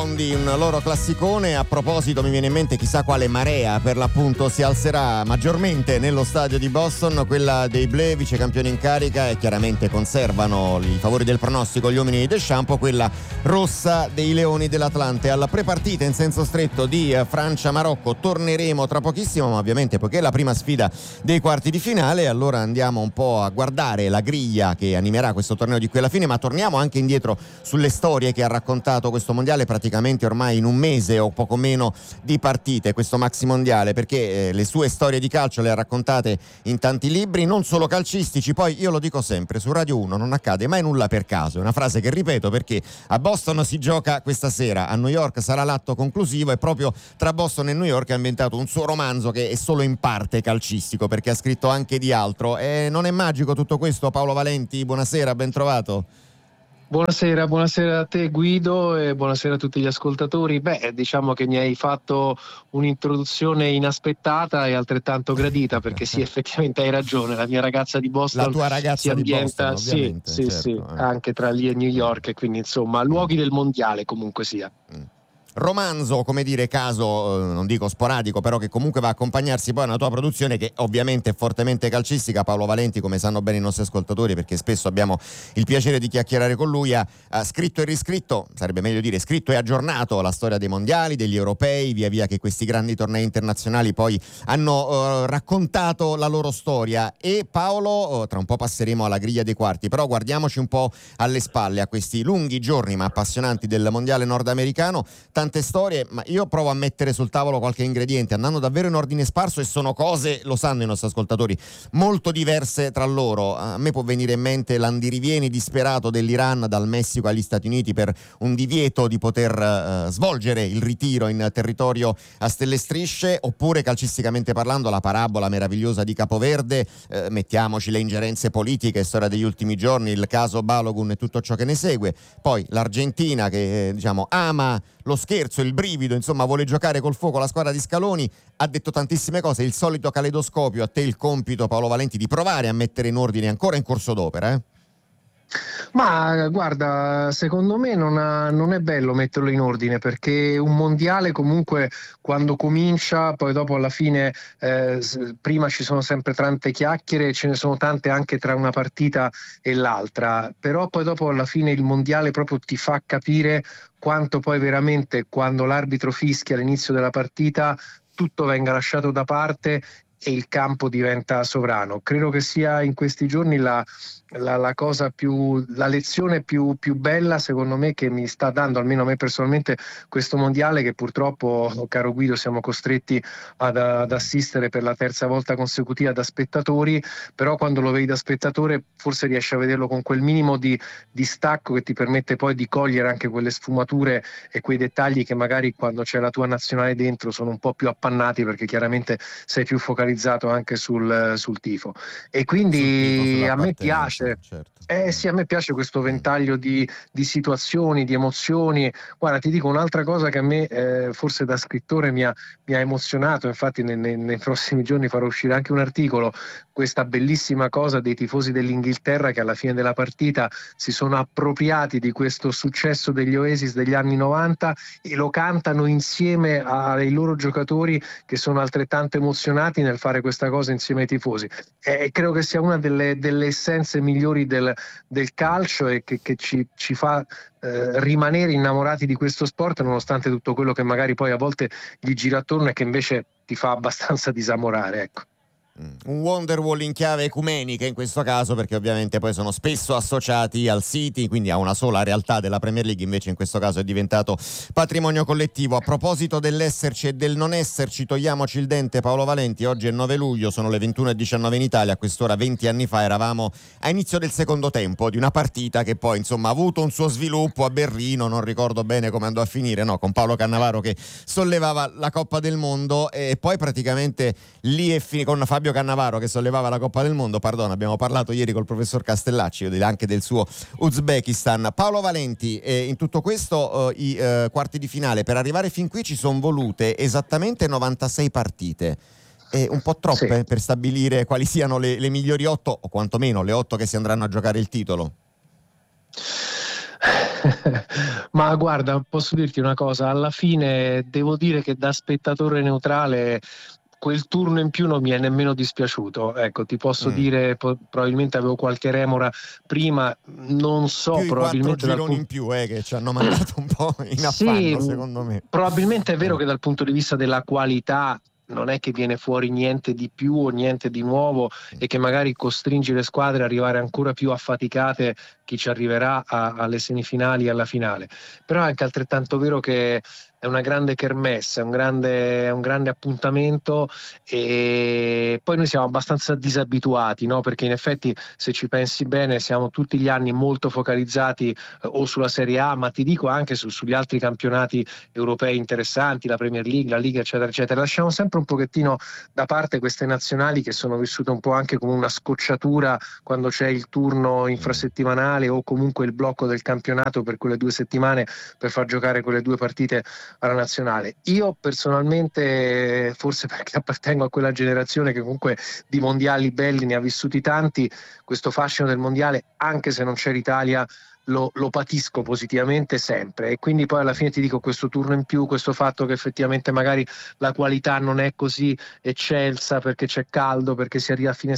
Blondie, un loro classicone. A proposito, mi viene in mente chissà quale marea per l'appunto si alzerà maggiormente nello stadio di Boston, quella dei Bleu, vice campioni in carica, e chiaramente conservano i favori del pronostico gli uomini di Deschamps, quella rossa dei Leoni dell'Atlante. Alla prepartita in senso stretto di Francia-Marocco torneremo tra pochissimo, ma ovviamente poiché è la prima sfida dei quarti di finale, allora andiamo un po' a guardare la griglia che animerà questo torneo di qui alla fine, ma torniamo anche indietro sulle storie che ha raccontato questo mondiale, praticamente ormai in un mese o poco meno di partite, questo maxi mondiale, perché le sue storie di calcio le ha raccontate in tanti libri, non solo calcistici. Poi io lo dico sempre, su Radio 1 non accade mai nulla per caso, è una frase che ripeto perché a Boston si gioca questa sera, a New York sarà l'atto conclusivo, e proprio tra Boston e New York ha inventato un suo romanzo che è solo in parte calcistico, perché ha scritto anche di altro. E non è magico tutto questo? Paolo Valenti, buonasera, ben trovato. Buonasera a te Guido e buonasera a tutti gli ascoltatori. Diciamo che mi hai fatto un'introduzione inaspettata e altrettanto gradita, perché sì, effettivamente hai ragione, la mia ragazza di Boston la tua ragazza si ambienta, di Boston, ovviamente, sì, certo. sì, anche tra lì e New York, e quindi insomma luoghi del mondiale comunque sia. Romanzo, come dire, caso, non dico sporadico, però che comunque va a accompagnarsi poi a una tua produzione che ovviamente è fortemente calcistica. Paolo Valenti, come sanno bene i nostri ascoltatori, perché spesso abbiamo il piacere di chiacchierare con lui, ha scritto e riscritto, sarebbe meglio dire scritto e aggiornato, la storia dei mondiali, degli europei, via via che questi grandi tornei internazionali poi hanno raccontato la loro storia. E Paolo, tra un po' passeremo alla griglia dei quarti, però guardiamoci un po' alle spalle, a questi lunghi giorni ma appassionanti del mondiale nordamericano. Tante storie, ma io provo a mettere sul tavolo qualche ingrediente, andando davvero in ordine sparso, e sono cose, lo sanno i nostri ascoltatori, molto diverse tra loro. A me può venire in mente l'andirivieni disperato dell'Iran dal Messico agli Stati Uniti per un divieto di poter svolgere il ritiro in territorio a stelle e strisce, oppure calcisticamente parlando la parabola meravigliosa di Capoverde, mettiamoci le ingerenze politiche, storia degli ultimi giorni, il caso Balogun e tutto ciò che ne segue, poi l'Argentina che diciamo ama lo scherzo, il brivido, insomma vuole giocare col fuoco la squadra di Scaloni, ha detto tantissime cose, il solito caleidoscopio. A te il compito, Paolo Valenti, di provare a mettere in ordine, ancora in corso d'opera, Ma guarda, secondo me non è bello metterlo in ordine, perché un mondiale comunque quando comincia, poi dopo alla fine prima ci sono sempre tante chiacchiere, ce ne sono tante anche tra una partita e l'altra, però poi dopo alla fine il mondiale proprio ti fa capire quanto poi veramente, quando l'arbitro fischia all'inizio della partita, tutto venga lasciato da parte e il campo diventa sovrano. Credo che sia in questi giorni la cosa la lezione più bella, secondo me, che mi sta dando, almeno a me personalmente, questo mondiale, che purtroppo, caro Guido, siamo costretti ad assistere per la terza volta consecutiva da spettatori. Però quando lo vedi da spettatore forse riesci a vederlo con quel minimo di distacco che ti permette poi di cogliere anche quelle sfumature e quei dettagli che magari quando c'è la tua nazionale dentro sono un po' più appannati, perché chiaramente sei più focalizzato anche sul tifo. E quindi a me piace. certo. Sì, a me piace questo ventaglio di situazioni, di emozioni. Guarda, ti dico un'altra cosa che a me forse da scrittore mi ha emozionato, infatti nei prossimi giorni farò uscire anche un articolo, questa bellissima cosa dei tifosi dell'Inghilterra che alla fine della partita si sono appropriati di questo successo degli Oasis degli anni 90 e lo cantano insieme ai loro giocatori, che sono altrettanto emozionati nel fare questa cosa insieme ai tifosi. Credo che sia una delle essenze migliori del calcio, e che ci fa rimanere innamorati di questo sport, nonostante tutto quello che magari poi a volte gli gira attorno e che invece ti fa abbastanza disamorare, ecco. Un Wonderwall in chiave ecumenica in questo caso, perché ovviamente poi sono spesso associati al City, quindi a una sola realtà della Premier League, invece in questo caso è diventato patrimonio collettivo. A proposito dell'esserci e del non esserci, togliamoci il dente, Paolo Valenti. Oggi è 9 luglio, sono le 21:19 in Italia, a quest'ora 20 anni fa eravamo a inizio del secondo tempo di una partita che poi insomma ha avuto un suo sviluppo a Berlino, non ricordo bene come andò a finire, no, con Paolo Cannavaro che sollevava la Coppa del Mondo, e poi praticamente lì è finito, con Fabio Cannavaro che sollevava la Coppa del Mondo, abbiamo parlato ieri col professor Castellacci anche del suo Uzbekistan. Paolo Valenti, in tutto questo i quarti di finale, per arrivare fin qui ci sono volute esattamente 96 partite, un po' troppe, sì, per stabilire quali siano le migliori 8, o quantomeno le 8 che si andranno a giocare il titolo. Ma guarda, posso dirti una cosa, alla fine devo dire che da spettatore neutrale quel turno in più non mi è nemmeno dispiaciuto. Ecco, ti posso Mm. dire, probabilmente avevo qualche remora prima, non so, Più i 4 probabilmente dal gironi in punto. più che ci hanno mandato un po' in Sì, affanno, secondo me. probabilmente è vero che dal punto di vista della qualità non è che viene fuori niente di più o niente di nuovo e che magari costringi le squadre ad arrivare ancora più affaticate chi ci arriverà alle semifinali e alla finale. Però è anche altrettanto vero che è una grande kermesse, è un grande appuntamento e poi noi siamo abbastanza disabituati, no? Perché in effetti se ci pensi bene siamo tutti gli anni molto focalizzati o sulla Serie A, ma ti dico anche sugli altri campionati europei interessanti, la Premier League, la Liga, eccetera, eccetera. Lasciamo sempre un pochettino da parte queste nazionali che sono vissute un po' anche come una scocciatura quando c'è il turno infrasettimanale o comunque il blocco del campionato per quelle 2 settimane per far giocare quelle 2 partite alla nazionale. Io personalmente, forse perché appartengo a quella generazione che comunque di mondiali belli ne ha vissuti tanti, questo fascino del mondiale, anche se non c'è l'Italia, lo patisco positivamente sempre e quindi poi alla fine ti dico questo turno in più, questo fatto che effettivamente magari la qualità non è così eccelsa perché c'è caldo, perché si arriva a fine